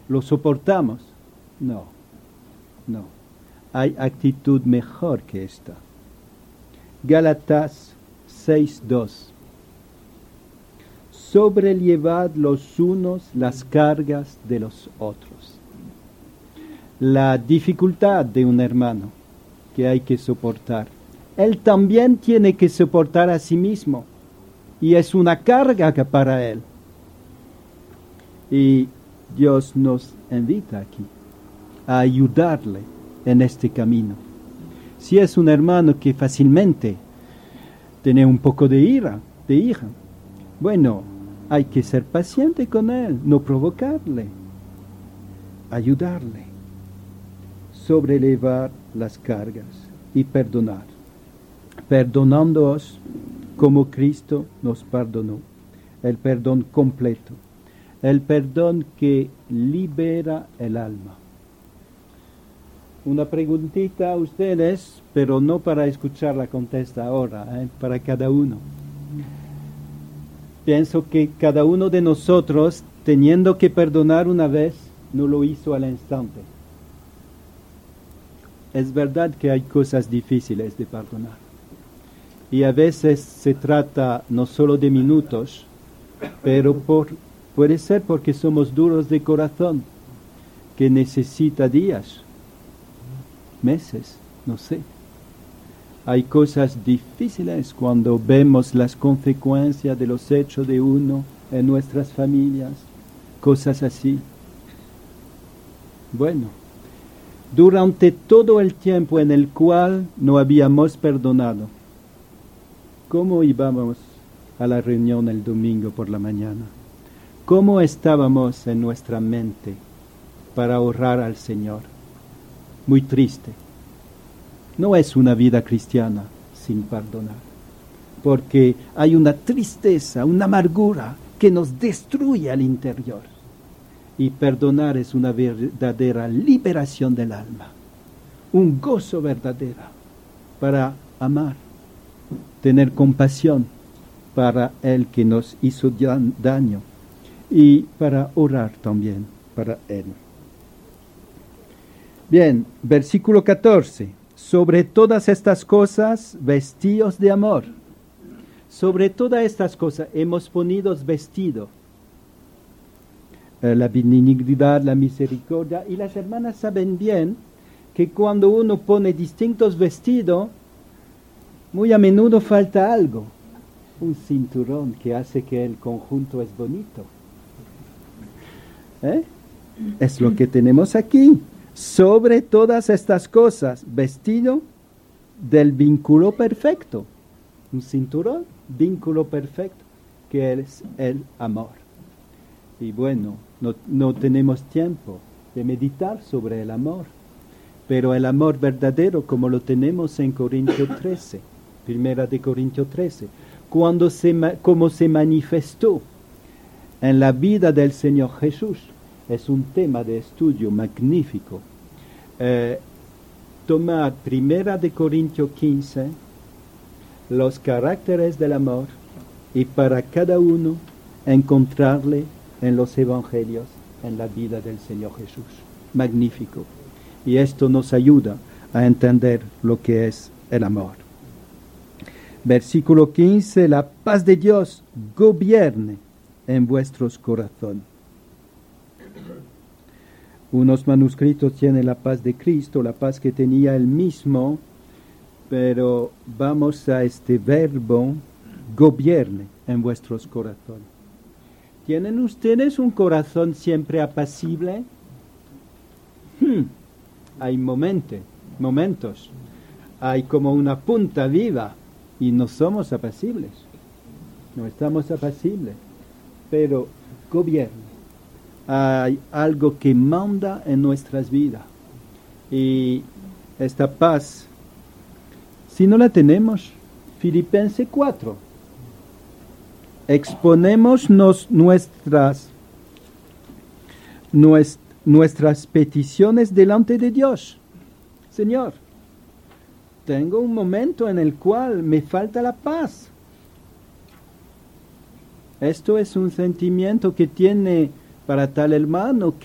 ¿Lo soportamos? No, no. Hay actitud mejor que esta. Gálatas 6:2. Sobrellevad los unos las cargas de los otros. La dificultad de un hermano que hay que soportar, él también tiene que soportar a sí mismo, y es una carga para él. Y Dios nos invita aquí a ayudarle en este camino. Si es un hermano que fácilmente tiene un poco de ira, bueno, hay que ser paciente con él, no provocarle, ayudarle, sobrellevar las cargas y perdonar, perdonándoos como Cristo nos perdonó, el perdón completo, el perdón que libera el alma. Una preguntita a ustedes, pero no para escuchar la contesta ahora, para cada uno. Pienso que cada uno de nosotros, teniendo que perdonar una vez, no lo hizo al instante. Es verdad que hay cosas difíciles de perdonar. Y a veces se trata no solo de minutos, pero puede ser porque somos duros de corazón, que necesita días, meses, no sé. Hay cosas difíciles cuando vemos las consecuencias de los hechos de uno en nuestras familias, cosas así. Bueno, durante todo el tiempo en el cual no habíamos perdonado, ¿cómo íbamos a la reunión el domingo por la mañana? ¿Cómo estábamos en nuestra mente para orar al Señor? Muy triste. No es una vida cristiana sin perdonar, porque hay una tristeza, una amargura que nos destruye al interior. Y perdonar es una verdadera liberación del alma, un gozo verdadero para amar, tener compasión para el que nos hizo daño y para orar también para él. Bien, versículo 14. Sobre todas estas cosas, vestíos de amor. Sobre todas estas cosas hemos ponido vestido. La benignidad, la misericordia. Y las hermanas saben bien que cuando uno pone distintos vestidos, muy a menudo falta algo. Un cinturón que hace que el conjunto es bonito. Es lo que tenemos aquí. Sobre todas estas cosas, vestido del vínculo perfecto. Un cinturón, vínculo perfecto, que es el amor. Y bueno, no tenemos tiempo de meditar sobre el amor, pero el amor verdadero, como lo tenemos en Corintios 13, primera de Corintios 13, como se manifestó en la vida del Señor Jesús, es un tema de estudio magnífico. Tomar primera de Corintios 15, los caracteres del amor, y para cada uno encontrarle en los evangelios, en la vida del Señor Jesús. Magnífico. Y esto nos ayuda a entender lo que es el amor. Versículo 15, la paz de Dios gobierne en vuestros corazones. Unos manuscritos tienen la paz de Cristo, la paz que tenía él mismo, pero vamos a este verbo, gobierne en vuestros corazones. ¿Tienen ustedes un corazón siempre apacible? Hay momentos, hay como una punta viva y no somos apacibles, no estamos apacibles, pero gobierne. Hay algo que manda en nuestras vidas y esta paz, si no la tenemos, Filipenses 4, exponemos nuestras peticiones delante de Dios. Señor, tengo un momento en el cual me falta la paz. Esto es un sentimiento que tiene para tal hermano